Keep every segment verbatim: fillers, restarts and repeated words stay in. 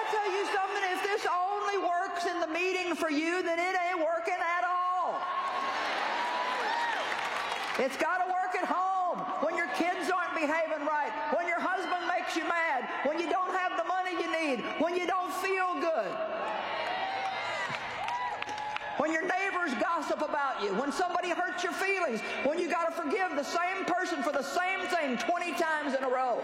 tell you something, if this only works in the meeting for you, then it ain't working at all. It's got to work at home, when your kids aren't behaving right, when your husband makes you mad, when you don't have the money you need, when you don't feel good, when your neighbors gossip about you, when somebody hurts your feelings, when you got to forgive the same person for the same thing twenty times in a row.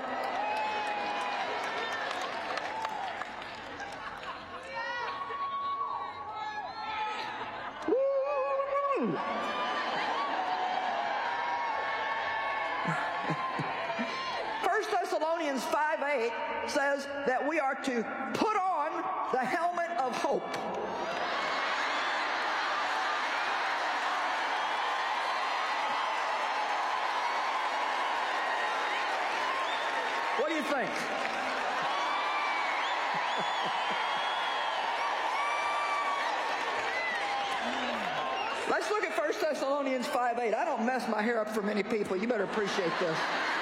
First Thessalonians five eight says that we are to put on the helmet of hope. What do you think? Let's look at First Thessalonians five eight. I don't mess my hair up for many people. You better appreciate this.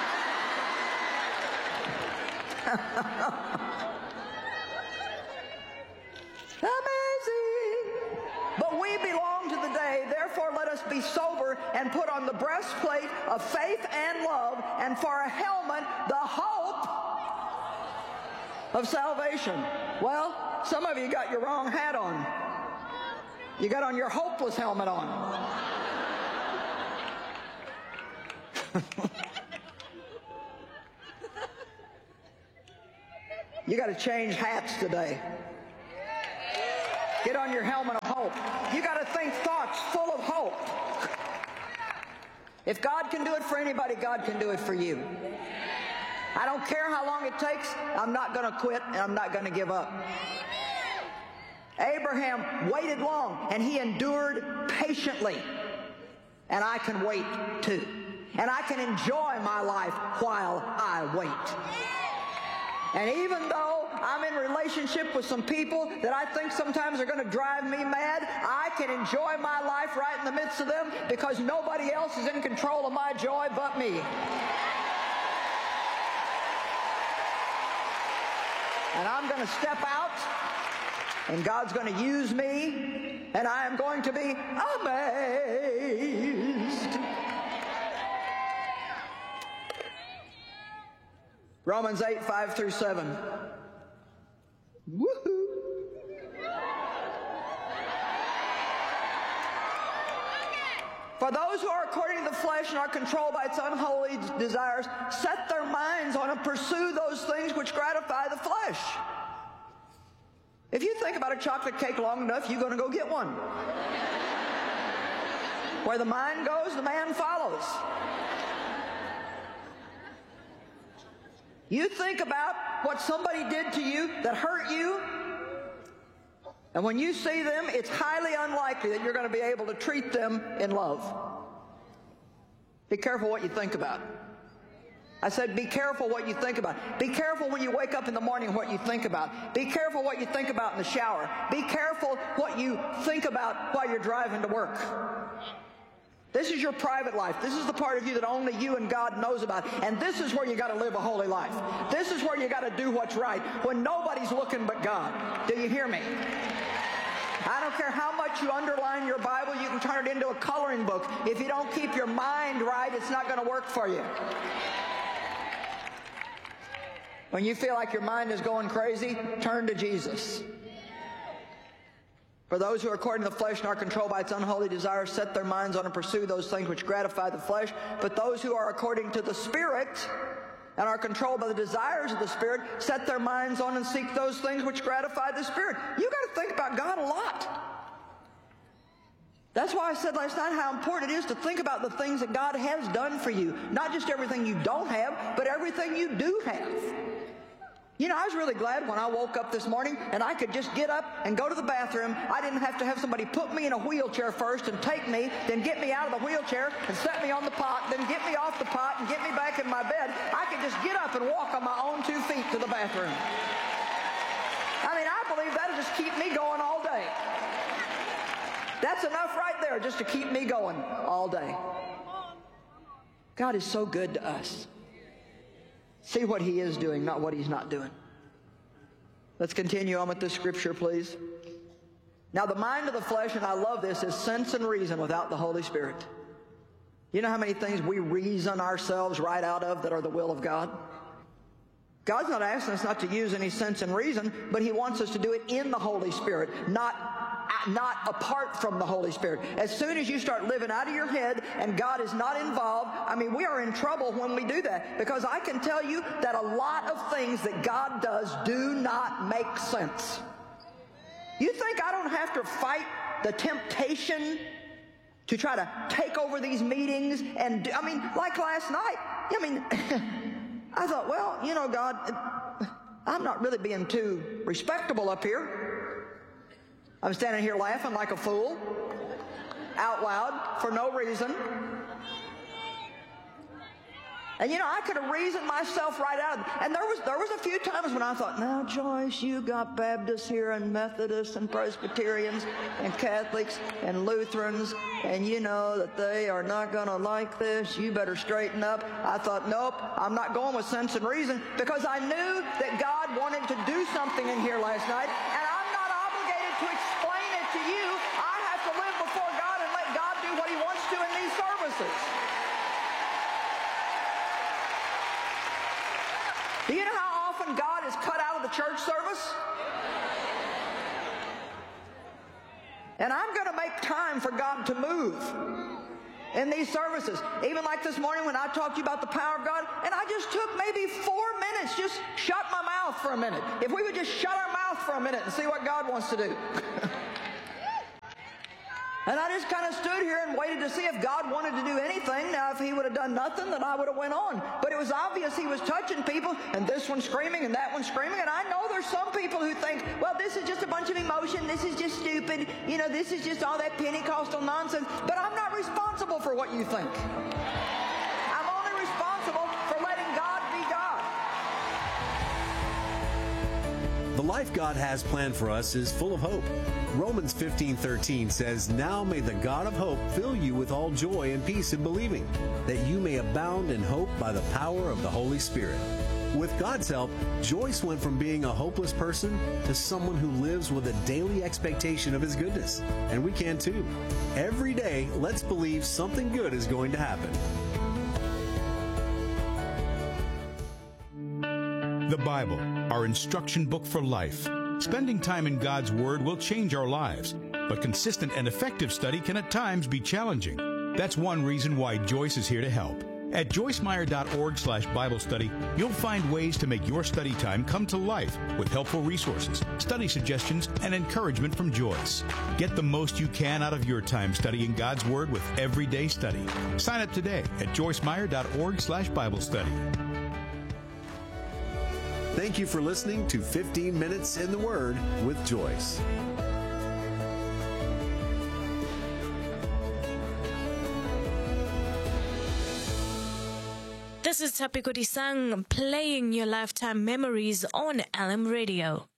Amazing. But we belong to the day, therefore let us be sober and put on the breastplate of faith and love, and for a helmet, the hope of salvation. Well, some of you got your wrong hat on. You got on your hopeless helmet on. You got to change hats today. Get on your helmet of hope. You got to think thoughts full of hope. If God can do it for anybody, God can do it for you. I don't care how long it takes. I'm not going to quit, and I'm not going to give up. Abraham waited long, and he endured patiently. And I can wait too. And I can enjoy my life while I wait. And even though I'm in relationship with some people that I think sometimes are going to drive me mad, I can enjoy my life right in the midst of them, because nobody else is in control of my joy but me. And I'm going to step out, and God's going to use me, and I am going to be amazed. Romans eight, five through seven. Woohoo! For those who are according to the flesh and are controlled by its unholy desires set their minds on and pursue those things which gratify the flesh. If you think about a chocolate cake long enough, you're going to go get one. Where the mind goes, the man follows. You think about what somebody did to you that hurt you, and when you see them, it's highly unlikely that you're going to be able to treat them in love. Be careful what you think about. I said, be careful what you think about. Be careful when you wake up in the morning what you think about. Be careful what you think about in the shower. Be careful what you think about while you're driving to work. This is your private life. This is the part of you that only you and God knows about. And this is where you got to live a holy life. This is where you got to do what's right when nobody's looking but God. Do you hear me? I don't care how much you underline your Bible, you can turn it into a coloring book. If you don't keep your mind right, it's not going to work for you. When you feel like your mind is going crazy, turn to Jesus. For those who are according to the flesh and are controlled by its unholy desires set their minds on and pursue those things which gratify the flesh. But those who are according to the Spirit and are controlled by the desires of the Spirit set their minds on and seek those things which gratify the Spirit. You got to think about God a lot. That's why I said last night how important it is to think about the things that God has done for you. Not just everything you don't have, but everything you do have. You know, I was really glad when I woke up this morning and I could just get up and go to the bathroom. I didn't have to have somebody put me in a wheelchair first and take me, then get me out of the wheelchair and set me on the pot, then get me off the pot and get me back in my bed. I could just get up and walk on my own two feet to the bathroom. I mean, I believe that'll just keep me going all day. That's enough right there just to keep me going all day. God is so good to us. See what He is doing, not what He's not doing. Let's continue on with this scripture, please. Now, the mind of the flesh, and I love this, is sense and reason without the Holy Spirit. You know how many things we reason ourselves right out of that are the will of God? God's not asking us not to use any sense and reason, but He wants us to do it in the Holy Spirit, not, not apart from the Holy Spirit. As soon as you start living out of your head and God is not involved, I mean, we are in trouble when we do that, because I can tell you that a lot of things that God does do not make sense. You think I don't have to fight the temptation to try to take over these meetings and do, I mean, like last night, I mean, I thought, well, you know, God, I'm not really being too respectable up here. I'm standing here laughing like a fool, out loud, for no reason. And, you know, I could have reasoned myself right out of it. And there was, there was a few times when I thought, now, Joyce, you got Baptists here and Methodists and Presbyterians and Catholics and Lutherans, and you know that they are not going to like this. You better straighten up. I thought, nope, I'm not going with sense and reason, because I knew that God wanted to do something in here last night, and I'm not obligated to explain it to you. I have to live before God and let God do what He wants to in these services. Do you know how often God is cut out of the church service? And I'm going to make time for God to move in these services. Even like this morning when I talked to you about the power of God, and I just took maybe four minutes, just shut my mouth for a minute. If we would just shut our mouth for a minute and see what God wants to do. And I just kind of stood here and waited to see if God wanted to do anything. Now, if He would have done nothing, then I would have went on. But it was obvious He was touching people, and this one screaming and that one screaming. And I know there's some people who think, well, this is just a bunch of emotion. This is just stupid. You know, this is just all that Pentecostal nonsense. But I'm not responsible for what you think. I'm only responsible for letting God be God. The life God has planned for us is full of hope. Romans fifteen thirteen says, "Now may the God of hope fill you with all joy and peace in believing, that you may abound in hope by the power of the Holy Spirit." With God's help, Joyce went from being a hopeless person to someone who lives with a daily expectation of His goodness. And we can too. Every day, let's believe something good is going to happen. The Bible, our instruction book for life. Spending time in God's Word will change our lives, but consistent and effective study can at times be challenging. That's one reason why Joyce is here to help. At joyce meyer dot org slash Bible study, you'll find ways to make your study time come to life with helpful resources, study suggestions, and encouragement from Joyce. Get the most you can out of your time studying God's Word with Everyday Study. Sign up today at joyce meyer dot org slash Bible study. Thank you for listening to fifteen minutes in the Word with Joyce. This is Tapiko Disang playing your lifetime memories on L M Radio.